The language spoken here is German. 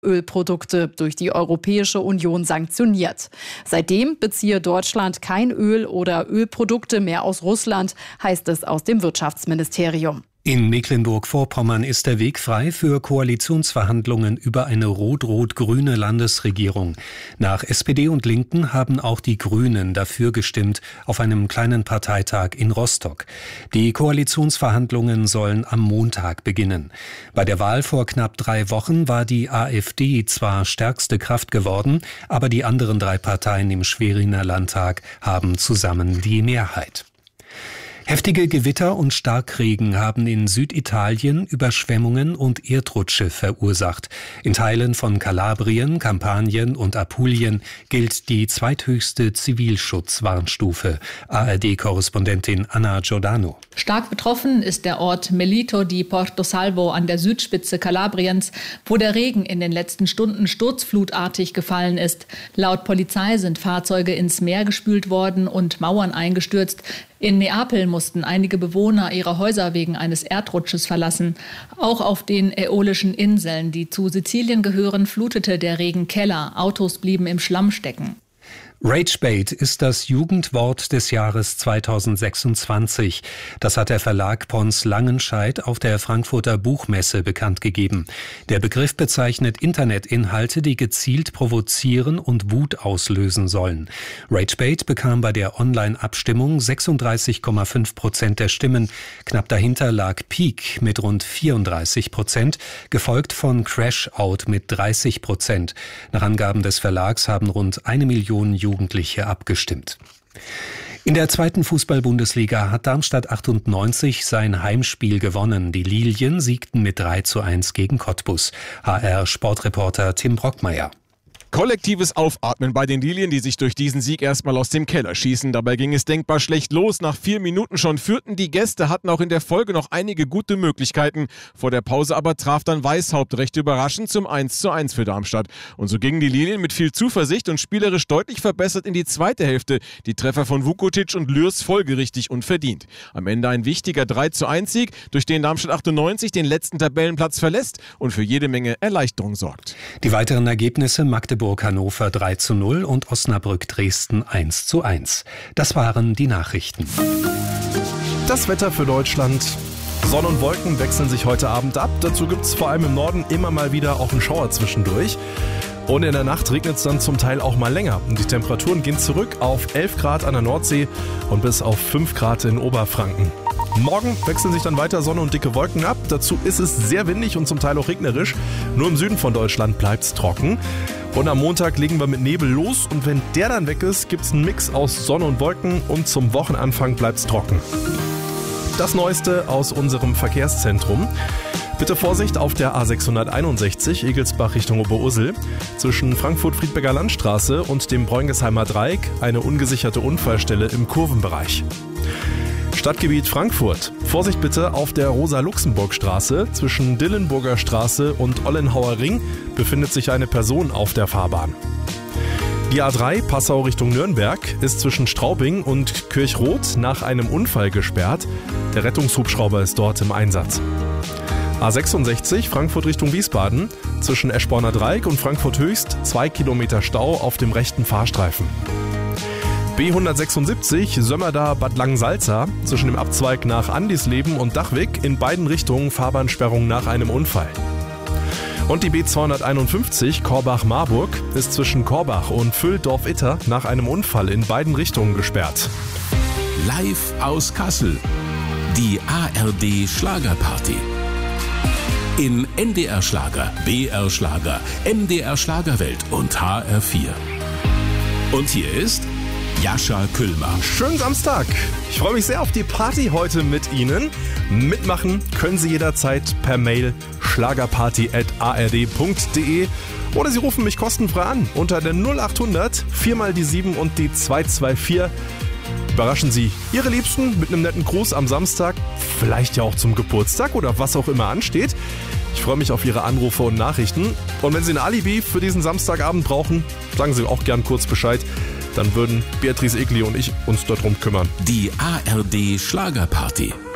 Ölprodukte durch die Europäische Union sanktioniert. Seitdem beziehe Deutschland kein Öl oder Ölprodukte mehr aus Russland, heißt es aus dem Wirtschaftsministerium. In Mecklenburg-Vorpommern ist der Weg frei für Koalitionsverhandlungen über eine rot-rot-grüne Landesregierung. Nach SPD und Linken haben auch die Grünen dafür gestimmt auf einem kleinen Parteitag in Rostock. Die Koalitionsverhandlungen sollen am Montag beginnen. Bei der Wahl vor knapp 3 Wochen war die AfD zwar stärkste Kraft geworden, aber die anderen 3 Parteien im Schweriner Landtag haben zusammen die Mehrheit. Heftige Gewitter und Starkregen haben in Süditalien Überschwemmungen und Erdrutsche verursacht. In Teilen von Kalabrien, Kampanien und Apulien gilt die zweithöchste Zivilschutzwarnstufe. ARD-Korrespondentin Anna Giordano. Stark betroffen ist der Ort Melito di Porto Salvo an der Südspitze Kalabriens, wo der Regen in den letzten Stunden sturzflutartig gefallen ist. Laut Polizei sind Fahrzeuge ins Meer gespült worden und Mauern eingestürzt. In Neapel mussten einige Bewohner ihre Häuser wegen eines Erdrutsches verlassen. Auch auf den Äolischen Inseln, die zu Sizilien gehören, flutete der Regen Keller. Autos blieben im Schlamm stecken. Ragebait ist das Jugendwort des Jahres 2026. Das hat der Verlag Pons Langenscheidt auf der Frankfurter Buchmesse bekannt gegeben. Der Begriff bezeichnet Internetinhalte, die gezielt provozieren und Wut auslösen sollen. Ragebait bekam bei der Online-Abstimmung 36,5% der Stimmen. Knapp dahinter lag Peak mit rund 34%, gefolgt von Crashout mit 30%. Nach Angaben des Verlags haben rund 1 Million Jugendliche abgestimmt. In der 2. Fußball-Bundesliga hat Darmstadt 98 sein Heimspiel gewonnen. Die Lilien siegten mit 3:1 gegen Cottbus. HR-Sportreporter Tim Brockmeier. Kollektives Aufatmen bei den Lilien, die sich durch diesen Sieg erstmal aus dem Keller schießen. Dabei ging es denkbar schlecht los. Nach 4 Minuten schon führten die Gäste, hatten auch in der Folge noch einige gute Möglichkeiten. Vor der Pause aber traf dann Weishaupt recht überraschend zum 1:1 für Darmstadt. Und so gingen die Lilien mit viel Zuversicht und spielerisch deutlich verbessert in die zweite Hälfte. Die Treffer von Vukotic und Lürs folgerichtig und verdient. Am Ende ein wichtiger 3:1-Sieg, durch den Darmstadt 98 den letzten Tabellenplatz verlässt und für jede Menge Erleichterung sorgt. Die weiteren Ergebnisse: Magdeburg Hannover 3:0 und Osnabrück Dresden 1:1. Das waren die Nachrichten. Das Wetter für Deutschland. Sonne und Wolken wechseln sich heute Abend ab. Dazu gibt es vor allem im Norden immer mal wieder auch einen Schauer zwischendurch. Und in der Nacht regnet es dann zum Teil auch mal länger. Und die Temperaturen gehen zurück auf 11 Grad an der Nordsee und bis auf 5 Grad in Oberfranken. Morgen wechseln sich dann weiter Sonne und dicke Wolken ab. Dazu ist es sehr windig und zum Teil auch regnerisch. Nur im Süden von Deutschland bleibt es trocken. Und am Montag legen wir mit Nebel los. Und wenn der dann weg ist, gibt es einen Mix aus Sonne und Wolken. Und zum Wochenanfang bleibt es trocken. Das Neueste aus unserem Verkehrszentrum. Bitte Vorsicht auf der A661 Egelsbach Richtung Oberursel. Zwischen Frankfurt-Friedberger Landstraße und dem Bräungesheimer Dreieck eine ungesicherte Unfallstelle im Kurvenbereich. Stadtgebiet Frankfurt. Vorsicht bitte auf der Rosa-Luxemburg-Straße. Zwischen Dillenburger Straße und Ollenhauer Ring befindet sich eine Person auf der Fahrbahn. Die A3 Passau Richtung Nürnberg ist zwischen Straubing und Kirchroth nach einem Unfall gesperrt. Der Rettungshubschrauber ist dort im Einsatz. A66 Frankfurt Richtung Wiesbaden. Zwischen Eschborner Dreieck und Frankfurt Höchst 2 Kilometer Stau auf dem rechten Fahrstreifen. B176 Sömmerda-Bad Langensalza zwischen dem Abzweig nach Andisleben und Dachwig in beiden Richtungen Fahrbahnsperrung nach einem Unfall. Und die B251 Korbach-Marburg ist zwischen Korbach und Fülldorf-Itter nach einem Unfall in beiden Richtungen gesperrt. Live aus Kassel. Die ARD Schlagerparty. In NDR Schlager, BR Schlager, MDR Schlagerwelt und HR4. Und hier ist Jascha Küllmer. Schönen Samstag. Ich freue mich sehr auf die Party heute mit Ihnen. Mitmachen können Sie jederzeit per Mail schlagerparty@ard.de oder Sie rufen mich kostenfrei an unter der 0800 4 mal die 7 und die 224. Überraschen Sie Ihre Liebsten mit einem netten Gruß am Samstag, vielleicht ja auch zum Geburtstag oder was auch immer ansteht. Ich freue mich auf Ihre Anrufe und Nachrichten. Und wenn Sie ein Alibi für diesen Samstagabend brauchen, sagen Sie auch gern kurz Bescheid. Dann würden Beatrice Egli und ich uns darum kümmern. Die ARD Schlagerparty.